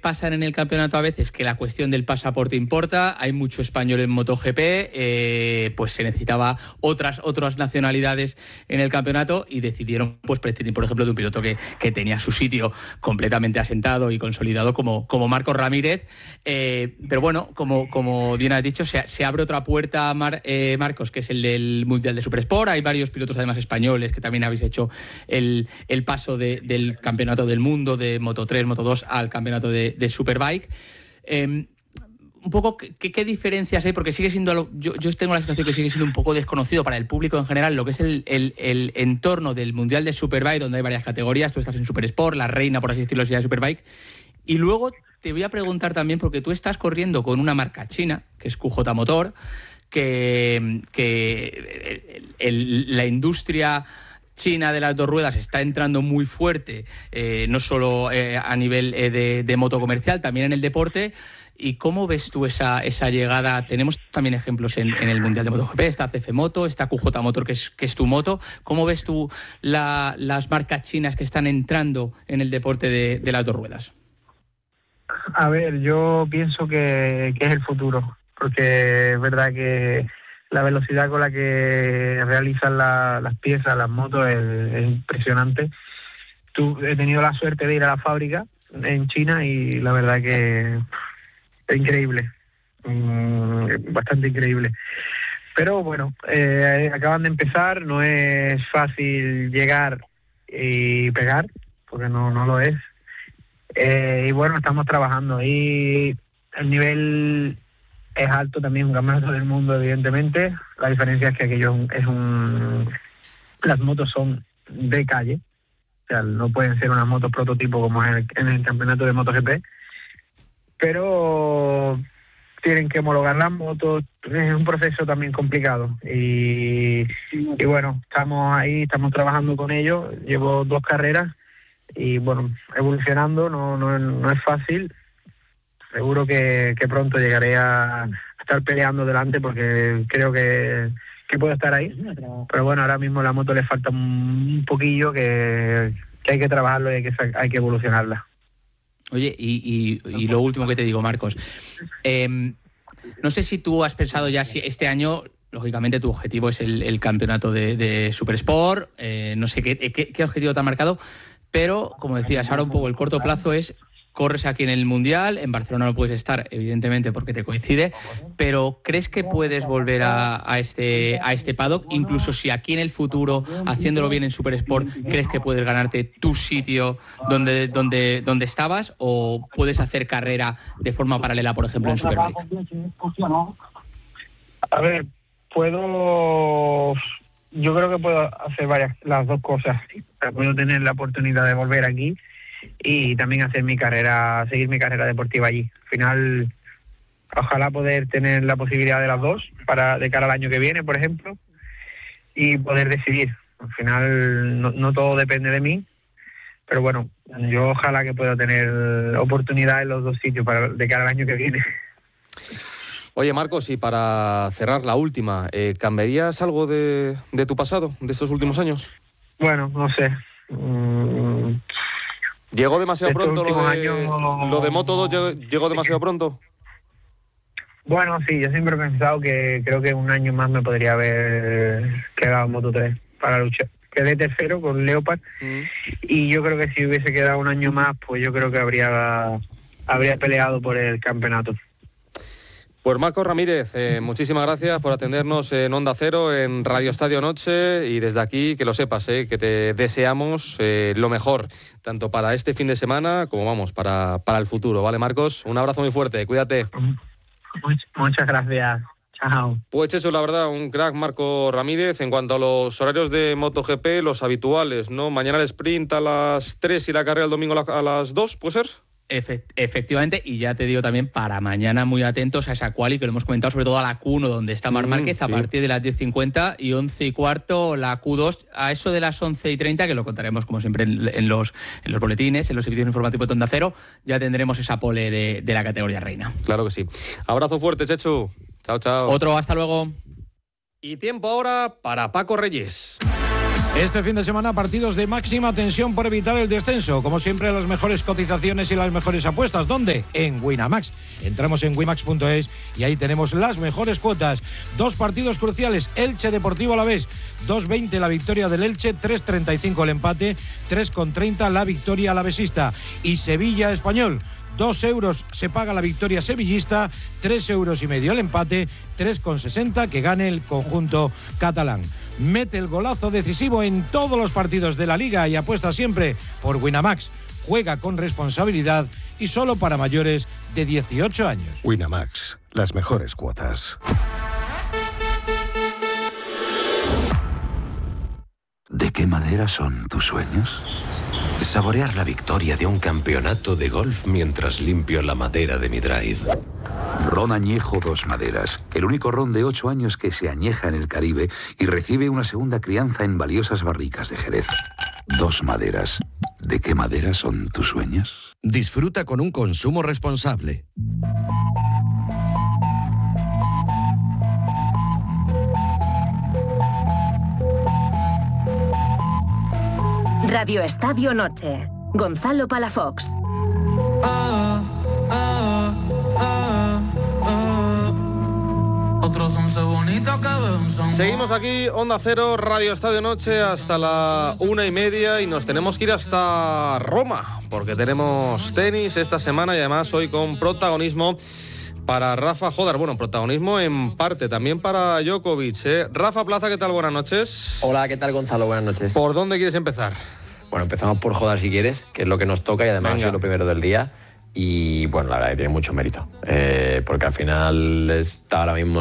pasan en el campeonato a veces que la cuestión del pasaporte importa, hay mucho español en MotoGP, pues se necesitaba otras nacionalidades en el campeonato y decidieron pues prescindir, por ejemplo, de un piloto que tenía su sitio completamente asentado y consolidado como Marcos Ramírez, pero bueno, como bien has dicho, se abre otra puerta, Marcos, que es el del Mundial de Supersport. Hay varios pilotos además españoles que también habéis hecho el paso del campeonato del mundo de Moto3, Moto2 al campeonato de Superbike. Un poco, ¿qué diferencias hay? Porque sigue siendo, yo tengo la sensación que sigue siendo un poco desconocido para el público en general lo que es el entorno del Mundial de Superbike, donde hay varias categorías. Tú estás en Supersport, la reina, por así decirlo, sería Superbike. Y luego te voy a preguntar también, porque tú estás corriendo con una marca china, que es QJ Motor, que la industria china de las dos ruedas está entrando muy fuerte, no solo a nivel de moto comercial, también en el deporte. ¿Y cómo ves tú esa llegada? Tenemos también ejemplos en el Mundial de MotoGP, está CF Moto, está QJ Motor, que es tu moto. ¿Cómo ves tú las marcas chinas que están entrando en el deporte de las dos ruedas? A ver, yo pienso que es el futuro, porque es verdad que la velocidad con la que realizan las piezas, las motos, es impresionante. He tenido la suerte de ir a la fábrica en China y la verdad que es increíble, bastante increíble. Pero bueno, acaban de empezar, no es fácil llegar y pegar, porque no lo es. Y bueno, estamos trabajando y el nivel es alto también, un campeonato del mundo, evidentemente. La diferencia es que las motos son de calle, o sea, no pueden ser unas motos prototipo como es en el campeonato de MotoGP, pero tienen que homologar las motos, es un proceso también complicado y bueno, estamos ahí, estamos trabajando con ellos, llevo 2 carreras y bueno, evolucionando, no es fácil. Seguro que pronto llegaré a estar peleando delante porque creo que puedo estar ahí, pero bueno, ahora mismo la moto le falta un poquillo que hay que trabajarlo y hay que evolucionarla. Oye, y lo último que te digo, Marcos, no sé si tú has pensado ya si este año, lógicamente tu objetivo es el campeonato de Supersport, no sé qué objetivo te ha marcado, pero como decías, ahora un poco el corto plazo es: corres aquí en el Mundial, en Barcelona no puedes estar, evidentemente, porque te coincide, pero ¿crees que puedes volver a este paddock? Incluso si aquí en el futuro, haciéndolo bien en Supersport, ¿crees que puedes ganarte tu sitio donde estabas, o puedes hacer carrera de forma paralela, por ejemplo, en Superbike? A ver, yo creo que puedo hacer las dos cosas. Puedo tener la oportunidad de volver aquí y también hacer seguir mi carrera deportiva allí. Al final, ojalá poder tener la posibilidad de las dos de cara al año que viene, por ejemplo, y poder decidir. Al final no todo depende de mí, pero bueno, yo ojalá que pueda tener oportunidad en los dos sitios de cara al año que viene. Oye, Marcos, y para cerrar la última, ¿cambiarías algo de tu pasado, de estos últimos años? Bueno, no sé. ¿Llegó demasiado pronto lo de Moto2? ¿Llegó demasiado pronto? Bueno, sí, yo siempre he pensado que creo que un año más me podría haber quedado en Moto3 para luchar. Quedé tercero con Leopard y yo creo que si hubiese quedado un año más, pues yo creo que habría peleado por el campeonato. Pues Marcos Ramírez, muchísimas gracias por atendernos en Onda Cero, en Radio Estadio Noche, y desde aquí que lo sepas, que te deseamos lo mejor, tanto para este fin de semana como para el futuro, ¿vale, Marcos? Un abrazo muy fuerte, cuídate. Muchas gracias, chao. Pues eso, la verdad, un crack Marco Ramírez. En cuanto a los horarios de MotoGP, los habituales, ¿no? Mañana el sprint a las 3 y la carrera el domingo a las 2, ¿puede ser? Efectivamente, y ya te digo también para mañana muy atentos a esa quali que lo hemos comentado, sobre todo a la Q1 donde está Marc Márquez, a partir de las 10:50 y 11:15 la Q2 a eso de las 11:30, que lo contaremos como siempre en los boletines, en los servicios informativos de Onda Cero. Ya tendremos esa pole de la categoría reina. Claro que sí. Abrazo fuerte, Chechu. Chao, chao. Otro, hasta luego. Y tiempo ahora para Paco Reyes. Este fin de semana partidos de máxima tensión por evitar el descenso. Como siempre, las mejores cotizaciones y las mejores apuestas. ¿Dónde? En Winamax. Entramos en winamax.es y ahí tenemos las mejores cuotas. 2 partidos cruciales. Elche Deportivo Alavés. 2.20 la victoria del Elche, 3.35 el empate, 3.30 la victoria alavesista. Y Sevilla Español. 2 euros se paga la victoria sevillista, 3,5 euros el empate, 3,60 que gane el conjunto catalán. Mete el golazo decisivo en todos los partidos de la Liga y apuesta siempre por Winamax. Juega con responsabilidad y solo para mayores de 18 años. Winamax, las mejores cuotas. ¿De qué madera son tus sueños? Saborear la victoria de un campeonato de golf mientras limpio la madera de mi drive. Ron Añejo Dos Maderas, el único ron de 8 años que se añeja en el Caribe y recibe una segunda crianza en valiosas barricas de Jerez. Dos Maderas. ¿De qué madera son tus sueños? Disfruta con un consumo responsable. Radio Estadio Noche. Gonzalo Palafox. Seguimos aquí, Onda Cero, Radio Estadio Noche, hasta la 1:30 y nos tenemos que ir hasta Roma, porque tenemos tenis esta semana y además hoy con protagonismo para Rafa Jodar. Bueno, protagonismo en parte también para Djokovic, ¿eh? Rafa Plaza, ¿qué tal? Buenas noches. Hola, ¿qué tal, Gonzalo? Buenas noches. ¿Por dónde quieres empezar? Bueno, empezamos por Jodar si quieres, que es lo que nos toca y además es lo primero del día. Y bueno, la verdad que tiene mucho mérito, porque al final está ahora mismo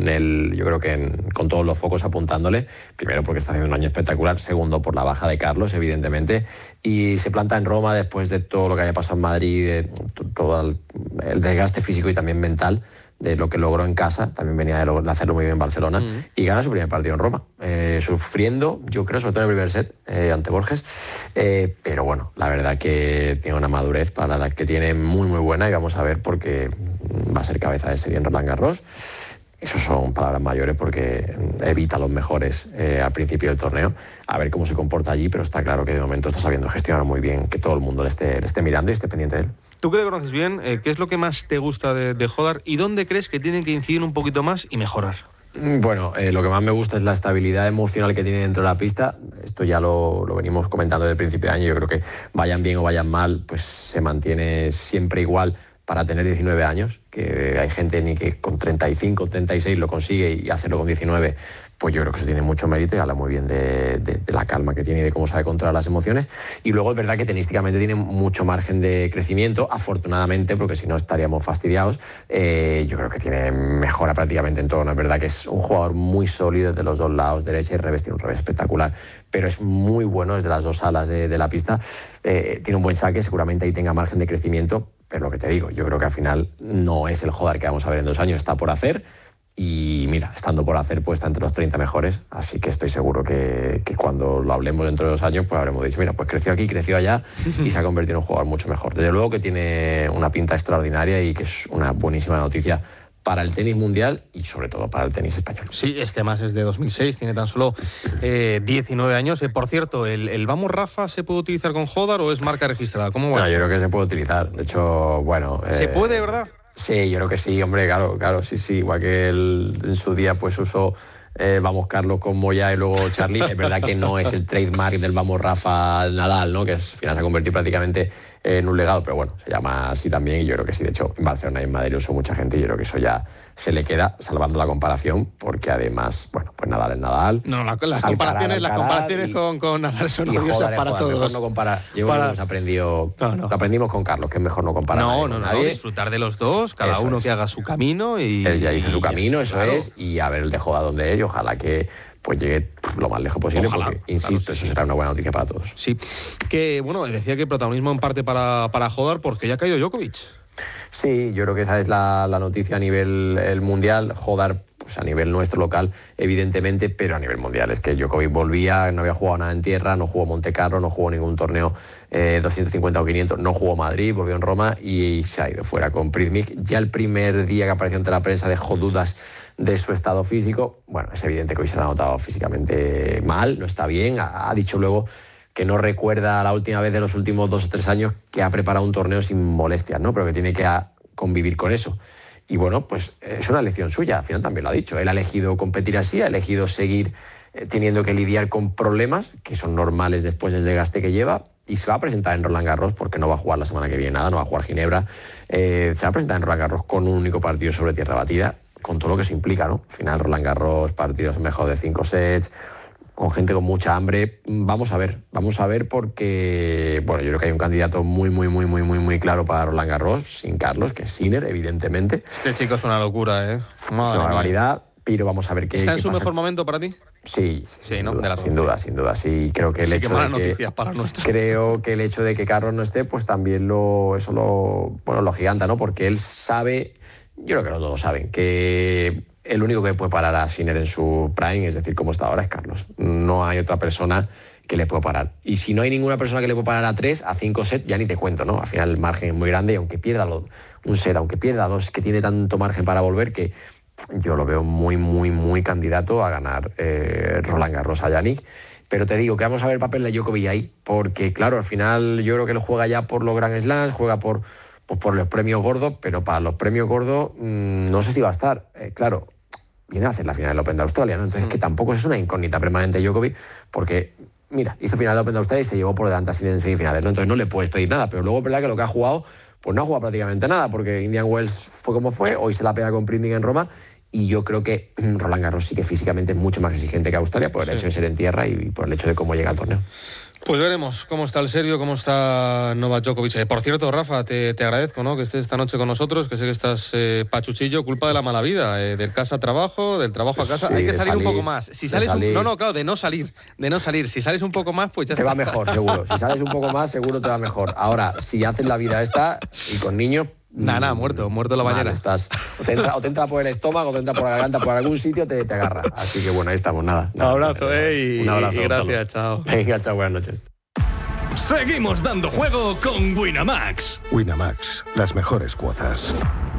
yo creo que con todos los focos apuntándole. Primero porque está haciendo un año espectacular, segundo por la baja de Carlos, evidentemente, y se planta en Roma después de todo lo que haya pasado en Madrid, de todo el desgaste físico y también mental de lo que logró en casa, también venía de hacerlo muy bien en Barcelona, y gana su primer partido en Roma, sufriendo, yo creo, sobre todo en el primer set, ante Borges, pero bueno, la verdad que tiene una madurez para la que tiene muy muy buena, y vamos a ver porque va a ser cabeza de serie en Roland Garros. Eso son palabras mayores porque evita a los mejores al principio del torneo, a ver cómo se comporta allí, pero está claro que de momento está sabiendo gestionar muy bien, que todo el mundo le esté mirando y esté pendiente de él. Tú que le conoces bien, ¿qué es lo que más te gusta de Jodar y dónde crees que tienen que incidir un poquito más y mejorar? Bueno, lo que más me gusta es la estabilidad emocional que tiene dentro de la pista. Esto ya lo venimos comentando desde el principio de año. Yo creo que vayan bien o vayan mal, pues se mantiene siempre igual para tener 19 años, que hay gente ni que con 35, 36 lo consigue y hacerlo con 19, pues yo creo que eso tiene mucho mérito y habla muy bien de la calma que tiene y de cómo sabe controlar las emociones. Y luego es verdad que tenísticamente tiene mucho margen de crecimiento, afortunadamente, porque si no estaríamos fastidiados. Yo creo que tiene mejora prácticamente en todo, ¿no? Es verdad que es un jugador muy sólido desde los dos lados, derecha y revés, tiene un revés espectacular, pero es muy bueno desde las dos alas de la pista. Tiene un buen saque, seguramente ahí tenga margen de crecimiento, pero lo que te digo, yo creo que al final no es el Jodar que vamos a ver en 2 años, está por hacer. Y mira, estando por hacer, pues está entre los 30 mejores, así que estoy seguro que cuando lo hablemos dentro de 2 años, pues habremos dicho, mira, pues creció aquí, creció allá y se ha convertido en un jugador mucho mejor. Desde luego que tiene una pinta extraordinaria y que es una buenísima noticia para el tenis mundial y sobre todo para el tenis español. Sí, es que además es de 2006, tiene tan solo 19 años. Por cierto, ¿el Vamos Rafa se puede utilizar con Jodar o es marca registrada? ¿Cómo va? No, yo creo que se puede utilizar, de hecho, bueno... ¿Se puede, verdad? Sí, yo creo que sí, hombre, claro, sí, igual que él en su día pues usó Vamos Carlos con Moya y luego Charlie. Es verdad que no es el trademark del Vamos Rafa Nadal, ¿no? Que al final se ha convertido prácticamente en un legado, pero bueno, se llama así también y yo creo que sí. De hecho, en Barcelona y en Madrid usó mucha gente y yo creo que eso ya se le queda, salvando la comparación, porque además, bueno, pues Nadal es Nadal. No, las comparaciones con Nadal son odiosas para todos. Mejor no comparar. Yo hemos aprendido, lo aprendimos con Carlos, que es mejor no comparar. No, disfrutar de los dos, cada uno que haga su camino. Y él ya hizo su camino, eso es, y a ver el de Jodar donde él, ojalá que pues llegue lo más lejos posible, porque, insisto, eso será una buena noticia para todos. Sí, que bueno, decía que protagonismo en parte para Jodar, porque ya ha caído Djokovic. Sí, yo creo que esa es la noticia a nivel mundial. Jodar, pues a nivel nuestro local, evidentemente, pero a nivel mundial. Es que Djokovic volvía, no había jugado nada en tierra, no jugó Monte Carlo, no jugó ningún torneo 250 o 500, no jugó Madrid, volvió en Roma y se ha ido fuera con Prizmic. Ya el primer día que apareció ante la prensa dejó dudas de su estado físico. Bueno, es evidente que hoy se lo ha notado físicamente mal, no está bien. Ha dicho luego que no recuerda la última vez de los últimos 2 o 3 años que ha preparado un torneo sin molestias, ¿no? Pero que tiene que convivir con eso. Y bueno, pues es una elección suya, al final también lo ha dicho. Él ha elegido competir así, ha elegido seguir teniendo que lidiar con problemas que son normales después del desgaste que lleva, y se va a presentar en Roland Garros porque no va a jugar la semana que viene nada, no va a jugar Ginebra. Se va a presentar en Roland Garros con un único partido sobre tierra batida, con todo lo que eso implica, ¿no? Al final Roland Garros, partidos mejor de 5 sets, con gente con mucha hambre. Vamos a ver porque, bueno, yo creo que hay un candidato muy claro para Roland Garros, sin Carlos, que es Sinner, evidentemente. Este chico es una locura, ¿eh? Es una barbaridad, pero vamos a ver qué ¿Está en su pasa. mejor momento para ti? Sí, ¿no? Sin duda. Sí, creo que el hecho de que creo que el hecho de que Carlos no esté, pues también lo giganta, ¿no? Porque él sabe, yo creo que todos lo saben, que el único que puede parar a Sinner en su prime, es decir, como está ahora, es Carlos. No hay otra persona que le pueda parar. Y si no hay ninguna persona que le pueda parar a 3, a 5 sets, ya ni te cuento, ¿no? Al final el margen es muy grande y aunque pierda un set, aunque pierda 2, que tiene tanto margen para volver que yo lo veo muy candidato a ganar Roland Garros a Jannik. Pero te digo que vamos a ver el papel de Djokovic ahí, porque claro, al final yo creo que él juega ya por los Grand Slams, juega por los premios gordos, pero para los premios gordos no sé si va a estar. Claro, viene a hacer la final del Open de Australia, ¿no? Entonces que tampoco es una incógnita permanente Djokovic, porque mira, hizo final del Open de Australia y se llevó por delante así en semifinales, ¿no? Entonces no le puedes pedir nada, pero luego es verdad que lo que ha jugado, pues no ha jugado prácticamente nada, porque Indian Wells fue como fue, hoy se la pega con Prizmic en Roma, y yo creo que Roland Garros sí que físicamente es mucho más exigente que Australia por el hecho de ser en tierra y por el hecho de cómo llega al torneo. Pues veremos cómo está el serbio, cómo está Novak Djokovic. Por cierto, Rafa, te agradezco, ¿no?, que estés esta noche con nosotros, que sé que estás pachuchillo, culpa de la mala vida, del casa a trabajo, del trabajo a casa. Sí, hay que salir un poco más. Si sales claro, de no salir. Si sales un poco más, pues ya te va mejor, seguro. Si sales un poco más, seguro te va mejor. Ahora, si haces la vida esta y con niños, nada, muerto la bañera. Estás, o te entra por el estómago, o te entra por la garganta, por algún sitio te agarra. Así que bueno, ahí estamos, nada. Un abrazo, un abrazo. Y gracias, chao. Venga, chao, buenas noches. Seguimos dando juego con Winamax. Winamax, las mejores cuotas.